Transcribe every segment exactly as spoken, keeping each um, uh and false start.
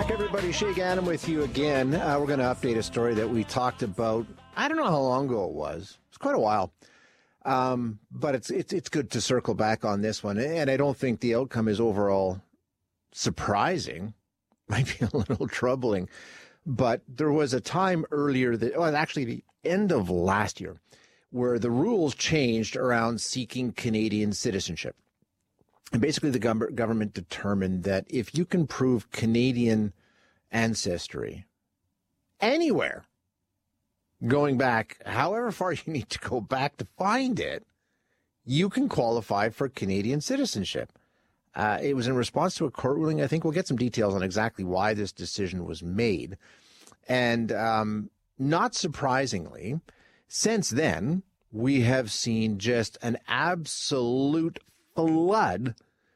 back, everybody. Shay Gannon with you again. Uh, we're going to update a story that we talked about. I don't know how long ago it was. It's quite a while. Um, but it's, it's, it's good to circle back on this one. And I don't think the outcome is overall surprising. Might be a little troubling. But there was a time earlier that, well, actually the end of last year, where the rules changed around seeking Canadian citizenship. And basically, the gov- government determined that if you can prove Canadian ancestry anywhere, going back however far you need to go back to find it, you can qualify for Canadian citizenship. Uh, it was in response to a court ruling. I think we'll get some details on exactly why this decision was made. And um, not surprisingly, since then, we have seen just an absolute flood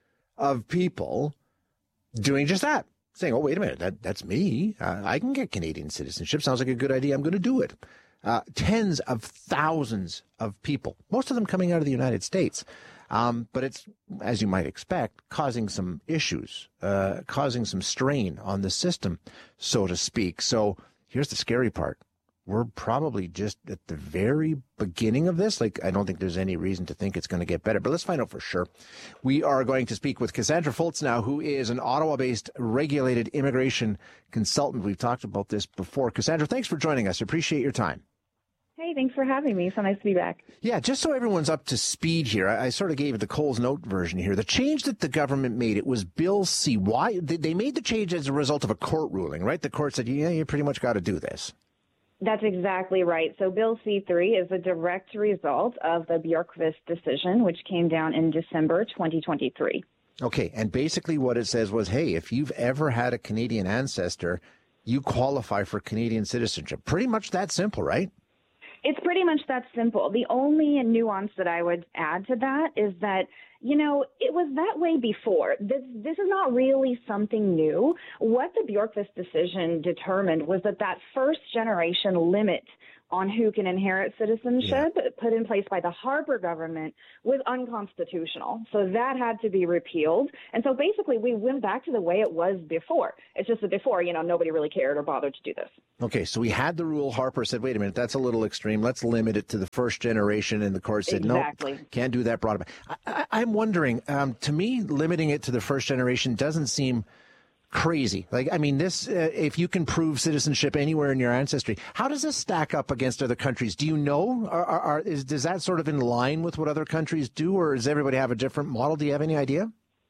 of people doing just that, saying, oh, wait a minute, that, that's me. Uh, I can get Canadian citizenship. Sounds like a good idea. I'm going to do it. Uh, tens of thousands of people, most of them coming out of the United States. Um, but it's, as you might expect, causing some issues, uh, causing some strain on the system, so to speak. So here's the scary part. We're probably just at the very beginning of this. Like, I don't think there's any reason to think it's going to get better, but let's find out for sure. We are going to speak with Cassandra Fultz now, who is an Ottawa-based regulated immigration consultant. We've talked about this before. Cassandra, thanks for joining us. Appreciate your time. Hey, thanks for having me. So nice to be back. Yeah, just so everyone's up to speed here, I, I sort of gave the Coles Note version here. The change that the government made, it was Bill C. Why? They, they made the change as a result of a court ruling, right? The court said, yeah, you pretty much got to do this. That's exactly right. So Bill C three is a direct result of the Bjorkqvist decision, which came down in December twenty twenty-three. Okay, and basically what it says was, hey, if you've ever had a Canadian ancestor, you qualify for Canadian citizenship. Pretty much that simple, right? It's pretty much that simple. The only nuance that I would add to that is that, you know, it was that way before. This this is not really something new. What the Bjorkqvist decision determined was that that first generation limit on who can inherit citizenship yeah. put in place by the Harper government was unconstitutional. So that had to be repealed. And so basically we went back to the way it was before. It's just that before, you know, nobody really cared or bothered to do this. Okay, so we had the rule. Harper said, wait a minute, that's a little extreme. Let's limit it to the first generation. And the court said, exactly. no, can't do that. Brought it back. I, I, I'm wondering, um, to me, limiting it to the first generation doesn't seem crazy. Like, I mean, this, uh, if you can prove citizenship anywhere in your ancestry, how does this stack up against other countries? Do you know, are, are, are, is, is that sort of in line with what other countries do, or does everybody have a different model? Do you have any idea?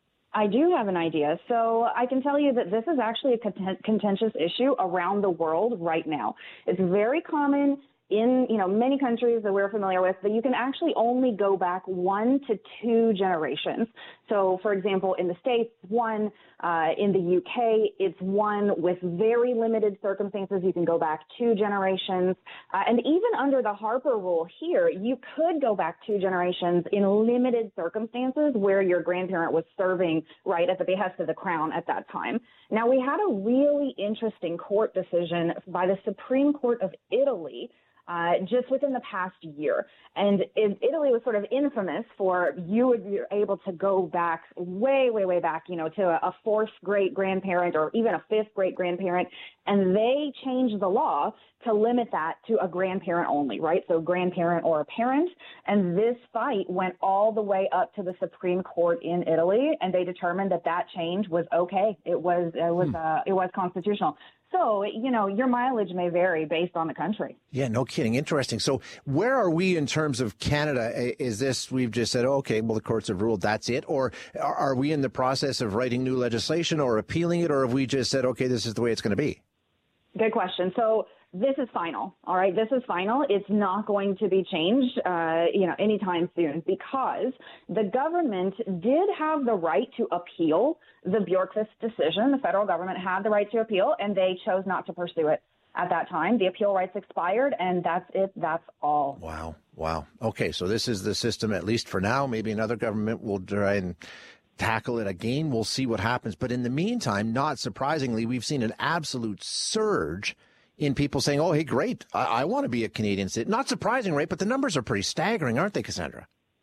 I do have an idea. So I can tell you that this is actually a content- contentious issue around the world right now. It's very common in, you know, many countries that we're familiar with, that you can actually only go back one to two generations. So, for example, in the States, one, uh, in the U K, it's one. With very limited circumstances, you can go back two generations. Uh, and even under the Harper rule here, you could go back two generations in limited circumstances where your grandparent was serving right at the behest of the crown at that time. Now, we had a really interesting court decision by the Supreme Court of Italy Uh, just within the past year. And it, Italy was sort of infamous for you would be able to go back way, way, way back, you know, to a, a fourth great grandparent or even a fifth great grandparent. And they changed the law to limit that to a grandparent only, right? So grandparent or a parent. And this fight went all the way up to the Supreme Court in Italy, and they determined that that change was okay. It was, it was, hmm. uh, it was constitutional. So, you know, your mileage may vary based on the country. Yeah, no kidding. Interesting. So where are we in terms of Canada? Is this, we've just said, oh, okay, well, the courts have ruled, that's it? Or are we in the process of writing new legislation or appealing it? Or have we just said, okay, this is the way it's going to be? Good question. So this is final. All right. This is final. It's not going to be changed, uh, you know, anytime soon, because the government did have the right to appeal the Bjorkqvist decision. The federal government had the right to appeal, and they chose not to pursue it at that time. The appeal rights expired, and that's it. That's all. Wow. Wow. Okay. So this is the system, at least for now. Maybe another government will try and tackle it again. We'll see what happens. But in the meantime, not surprisingly, we've seen an absolute surge in people saying, oh, hey, great, I, I want to be a Canadian citizen. Not surprising, right? But the numbers are pretty staggering, aren't they, Cassandra?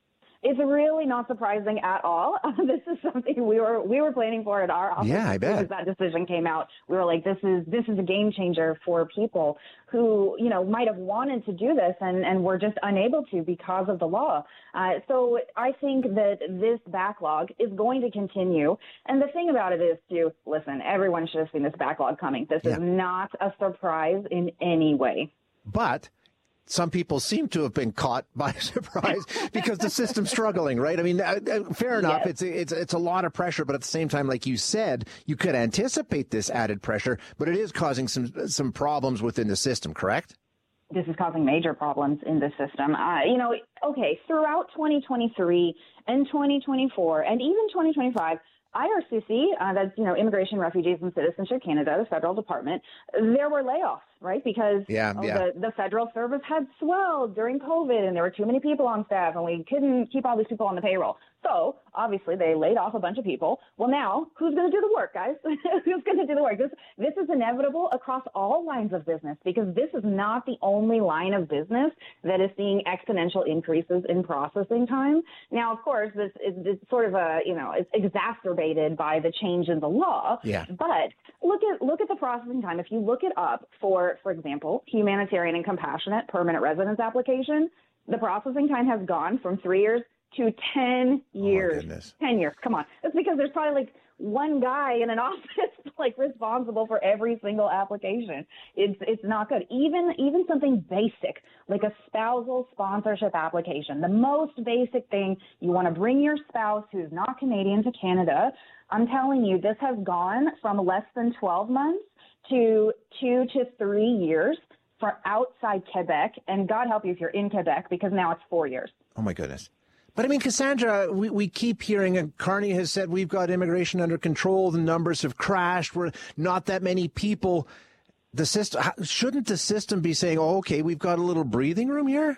It's really not surprising at all. This is something we were we were planning for at our office. Yeah, I bet. As that decision came out, we were like, this is this is a game changer for people who, you know, might have wanted to do this and, and were just unable to because of the law. Uh, so I think that this backlog is going to continue. And the thing about it is, too, listen, everyone should have seen this backlog coming. This yeah. is not a surprise in any way. But some people seem to have been caught by surprise because the system's struggling, right? I mean, uh, uh, fair enough. Yes. It's, it's, it's a lot of pressure, but at the same time, like you said, you could anticipate this added pressure, but it is causing some, some problems within the system, correct? This is causing major problems in the system. Uh, you know, okay, throughout twenty twenty-three and twenty twenty-four and even twenty twenty-five, I R C C, uh, that's, you know, Immigration, Refugees, and Citizenship Canada, the federal department, there were layoffs, right? Because yeah, oh, yeah. The, the federal service had swelled during COVID and there were too many people on staff and we couldn't keep all these people on the payroll. So obviously they laid off a bunch of people. Well, now who's going to do the work, guys? Who's going to do the work? This, this is inevitable across all lines of business because this is not the only line of business that is seeing exponential increases in processing time. Now, of course, this is it's sort of a, you know, it's exacerbated by the change in the law. Yeah. But look at look at the processing time. If you look it up for, for example, humanitarian and compassionate permanent residence application, the processing time has gone from three years to ten years. Oh, ten years. Come on. That's because there's probably like one guy in an office like responsible for every single application. It's it's not good. Even even something basic like a spousal sponsorship application, the most basic thing, you want to bring your spouse who's not Canadian to Canada. I'm telling you, this has gone from less than twelve months to two to three years for outside Quebec. And God help you if you're in Quebec, because now it's four years. Oh, my goodness. But I mean, Cassandra, we, we keep hearing, and Carney has said we've got immigration under control. The numbers have crashed. We're not that many people. The system, shouldn't the system be saying, oh, okay, we've got a little breathing room here?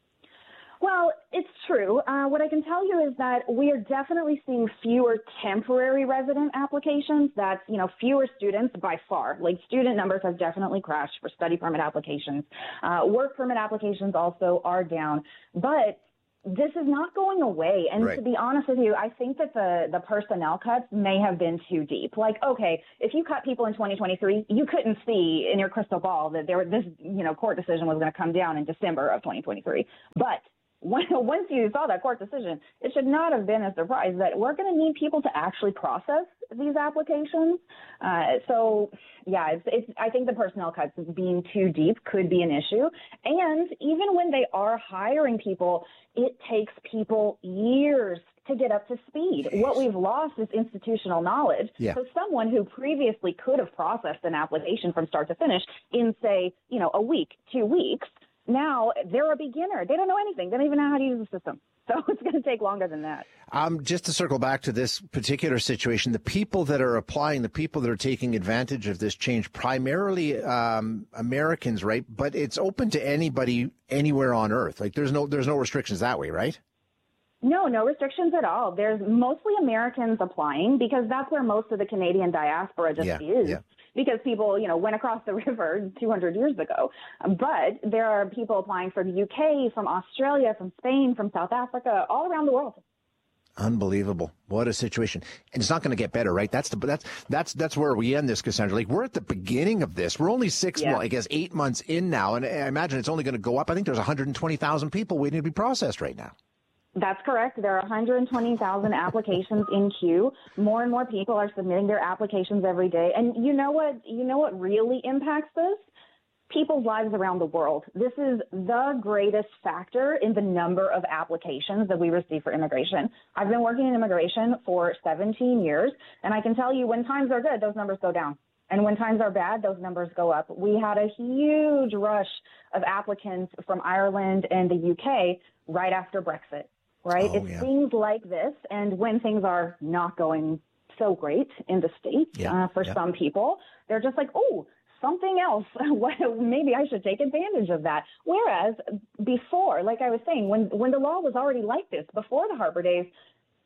Well, it's true. Uh, what I can tell you is that we are definitely seeing fewer temporary resident applications. That's, you know, fewer students by far. Like, student numbers have definitely crashed for study permit applications. Uh, work permit applications also are down. But this is not going away. And right. to be honest with you, I think that the, the personnel cuts may have been too deep. Like, okay, if you cut people in twenty twenty-three, you couldn't see in your crystal ball that there this, you know, court decision was going to come down in December of twenty twenty-three. But when, once you saw that court decision, it should not have been a surprise that we're going to need people to actually process these applications. Uh, so, yeah, it's, it's, I think the personnel cuts being too deep could be an issue. And even when they are hiring people, it takes people years to get up to speed. Jeez. What we've lost is institutional knowledge. Yeah. So someone who previously could have processed an application from start to finish in, say, you know, a week, two weeks, now they're a beginner. They don't know anything. They don't even know how to use the system. So it's going to take longer than that. Um, just to circle back to this particular situation, the people that are applying, the people that are taking advantage of this change, primarily um, Americans, right? But it's open to anybody anywhere on Earth. Like there's no there's no restrictions that way, right? No, no restrictions at all. There's mostly Americans applying because that's where most of the Canadian diaspora just yeah, is. Yeah. Because people, you know, went across the river two hundred years ago. But there are people applying from the U K, from Australia, from Spain, from South Africa, all around the world. Unbelievable. What a situation. And it's not going to get better, right? That's the that's that's that's where we end this, Cassandra. Like, we're at the beginning of this. We're only six yeah. months, I guess eight months in now. And I imagine it's only going to go up. I think there's one hundred twenty thousand people waiting to be processed right now. That's correct. There are one hundred twenty thousand applications in queue. More and more people are submitting their applications every day. And you know what? You know what really impacts this? People's lives around the world. This is the greatest factor in the number of applications that we receive for immigration. I've been working in immigration for seventeen years, and I can tell you when times are good, those numbers go down. And when times are bad, those numbers go up. We had a huge rush of applicants from Ireland and the U K right after Brexit. Right? Oh, it's yeah. things like this. And when things are not going so great in the States, yeah, uh, for yeah. some people, they're just like, oh, something else. Maybe I should take advantage of that. Whereas before, like I was saying, when, when the law was already like this, before the Harper days,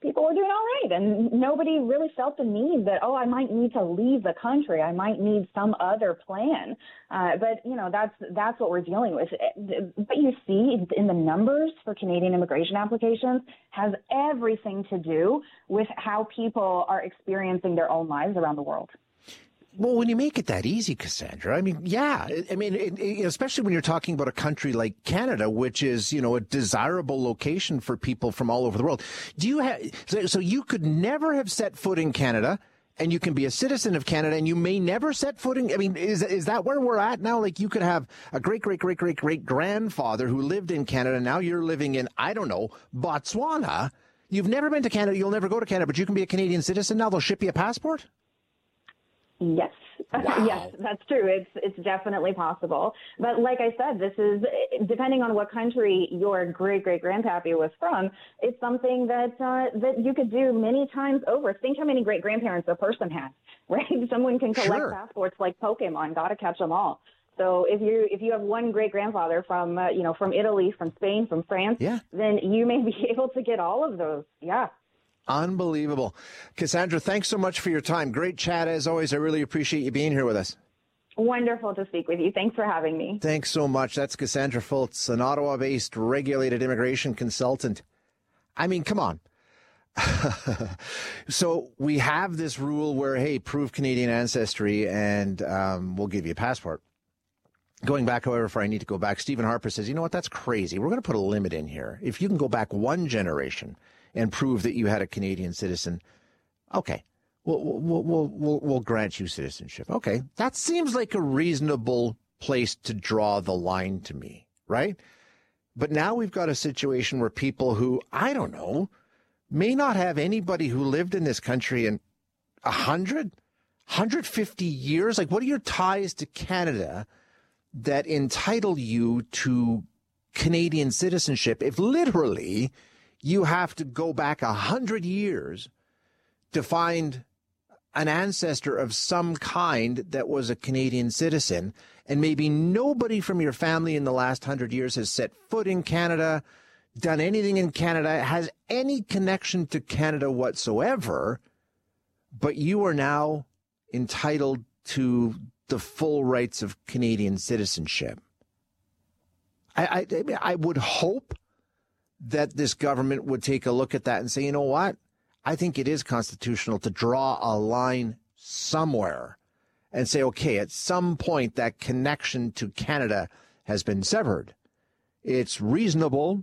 people were doing all right. And nobody really felt the need that, oh, I might need to leave the country. I might need some other plan. Uh, but, you know, that's that's what we're dealing with. What you see in the numbers for Canadian immigration applications has everything to do with how people are experiencing their own lives around the world. Well, when you make it that easy, Cassandra, I mean, yeah, I mean, it, it, especially when you're talking about a country like Canada, which is, you know, a desirable location for people from all over the world. Do you have, so, so you could never have set foot in Canada, and you can be a citizen of Canada, and you may never set foot in, I mean, is, is that where we're at now? Like, you could have a great, great, great, great, great grandfather who lived in Canada. Now you're living in, I don't know, Botswana. You've never been to Canada. You'll never go to Canada, but you can be a Canadian citizen. Now they'll ship you a passport? Yes. Wow. Yes, that's true. It's it's definitely possible. But like I said, this is, depending on what country your great-great-grandpappy was from, it's something that uh, that you could do many times over. Think how many great-grandparents a person has, right? Someone can collect Sure. passports like Pokemon. Got to catch them all. So if you if you have one great-grandfather from, uh, you know, from Italy, from Spain, from France, Yeah. then you may be able to get all of those. Yeah. Unbelievable. Cassandra, thanks so much for your time. Great chat as always. I really appreciate you being here with us. Wonderful to speak with you. Thanks for having me. Thanks so much. That's Cassandra Fultz, an Ottawa-based regulated immigration consultant. I mean, come on. So we have this rule where, hey, prove Canadian ancestry and um, we'll give you a passport. Going back, however, if I need to go back, Stephen Harper says, you know what, that's crazy. We're going to put a limit in here. If you can go back one generation and prove that you had a Canadian citizen, okay, we'll, we'll, we'll, we'll, we'll grant you citizenship. Okay, that seems like a reasonable place to draw the line to me, right? But now we've got a situation where people who, I don't know, may not have anybody who lived in this country in one hundred, one hundred fifty years. Like, what are your ties to Canada that entitle you to Canadian citizenship if literally you have to go back a hundred years to find an ancestor of some kind that was a Canadian citizen, and maybe nobody from your family in the last hundred years has set foot in Canada, done anything in Canada, has any connection to Canada whatsoever, but you are now entitled to the full rights of Canadian citizenship. I, I, I would hope that this government would take a look at that and say, you know what? I think it is constitutional to draw a line somewhere and say, okay, at some point that connection to Canada has been severed. It's reasonable